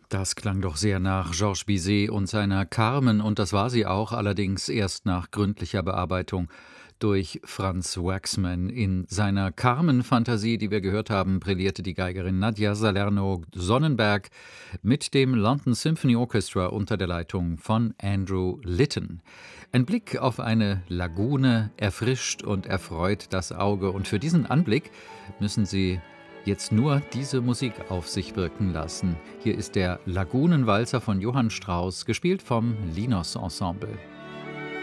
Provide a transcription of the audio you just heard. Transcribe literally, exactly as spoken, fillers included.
Das klang doch sehr nach Georges Bizet und seiner Carmen, und das war sie auch, allerdings erst nach gründlicher Bearbeitung durch Franz Waxman. In seiner Carmen-Fantasie, die wir gehört haben, brillierte die Geigerin Nadja Salerno-Sonnenberg mit dem London Symphony Orchestra unter der Leitung von Andrew Litton. Ein Blick auf eine Lagune erfrischt und erfreut das Auge, und für diesen Anblick müssen Sie jetzt nur diese Musik auf sich wirken lassen. Hier ist der Lagunenwalzer von Johann Strauss, gespielt vom Linos Ensemble.